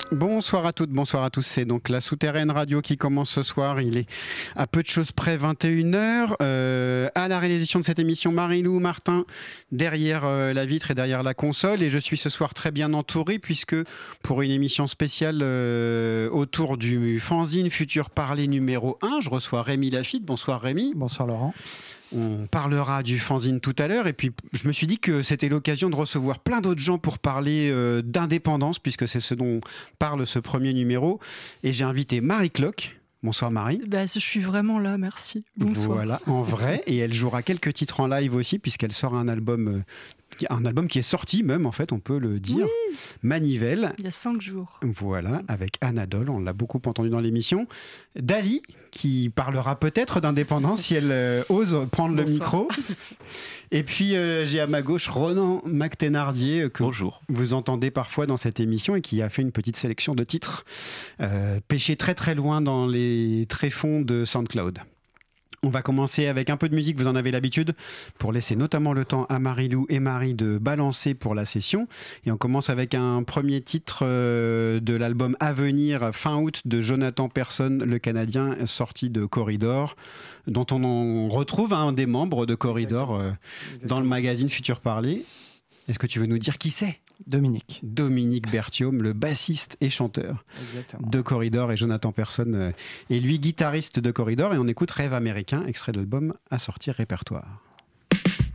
Bonsoir à toutes, bonsoir à tous. C'est donc la Souterraine Radio qui commence ce soir. Il est à peu de choses près 21h. À la réalisation de cette émission, Marie-Lou Martin, derrière la vitre et derrière la console. Et je suis ce soir très bien entouré puisque pour une émission spéciale autour du fanzine Futur Parler numéro 1, je reçois Rémi Lafitte. Bonsoir Rémi. Bonsoir Laurent. On parlera du fanzine tout à l'heure et puis je me suis dit que c'était l'occasion de recevoir plein d'autres gens pour parler d'indépendance puisque c'est ce dont parle ce premier numéro et j'ai invité Marie Clock. Bonsoir Marie. Je suis vraiment là, merci. Bonsoir. Voilà, en vrai, et elle jouera quelques titres en live aussi puisqu'elle sort un album qui est sorti même en fait, on peut le dire. Oui. Manivelle. Il y a 5 jours. Voilà, avec Anadole, on l'a beaucoup entendu dans l'émission. Dali, qui parlera peut-être d'indépendance si elle ose prendre le micro. Et puis j'ai à ma gauche Ronan McThénardier, que Bonjour. Vous entendez parfois dans cette émission et qui a fait une petite sélection de titres pêchés très très loin dans les tréfonds de SoundCloud. On va commencer avec un peu de musique, vous en avez l'habitude, pour laisser notamment le temps à Marie-Lou et Marie de balancer pour la session. Et on commence avec un premier titre de l'album À venir, fin août, de Jonathan Persson, le Canadien, sorti de Corridor, dont on en retrouve un des membres de Corridor dans le magazine Futur Parler. Est-ce que tu veux nous dire qui c'est ? Dominique Berthiaume, le bassiste et chanteur de Corridor, et Jonathan Persson est lui guitariste de Corridor, et on écoute Rêve américain, extrait de l'album à sortir répertoire.